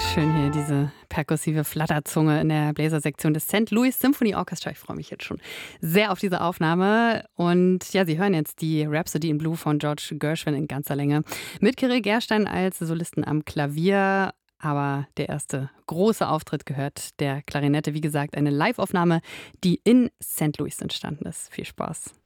Schön hier, diese perkussive Flatterzunge in der Bläsersektion des St. Louis Symphony Orchestra. Ich freue mich jetzt schon sehr auf diese Aufnahme. Und ja, Sie hören jetzt die Rhapsody in Blue von George Gershwin in ganzer Länge. Mit Kirill Gerstein als Solisten am Klavier. Aber der erste große Auftritt gehört der Klarinette. Wie gesagt, eine Live-Aufnahme, die in St. Louis entstanden ist. Viel Spaß.